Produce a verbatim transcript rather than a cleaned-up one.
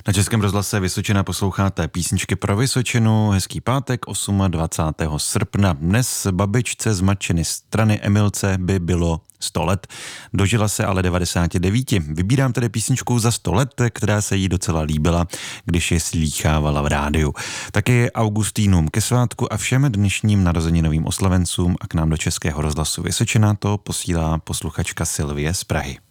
Na Českém rozhlase Vysočina posloucháte písničky pro Vysočinu. Hezký pátek, dvacátého osmého srpna. Dnes babičce z matčiny strany Emilce by bylo sto let. Dožila se ale devadesát devět. Vybírám tedy písničku za sto let, která se jí docela líbila, když je slýchávala v rádiu. Taky Augustínům ke svátku a všem dnešním narozeninovým oslavencům a k nám do Českého rozhlasu Vysočina to posílá posluchačka Sylvie z Prahy.